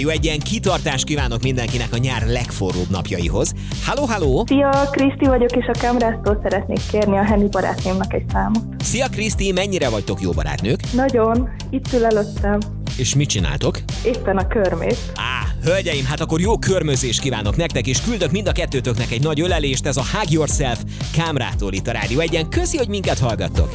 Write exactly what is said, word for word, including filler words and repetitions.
Jó, egy ilyen kitartást kívánok mindenkinek a nyár legforróbb napjaihoz. Halló, halló! Szia, Kriszti vagyok, és a Camrásztól szeretnék kérni a Henny barátnőmnek egy számot. Szia Kriszti, mennyire vagytok jó barátnők? Nagyon, itt ül előttem. És mit csináltok? Éppen a körmét. Á, hölgyeim, hát akkor jó körmözést kívánok nektek, és küldök mind a kettőtöknek egy nagy ölelést, ez a Hug Yourself Camrától itt a Rádió Egyen. Köszi, hogy minket hallgattok!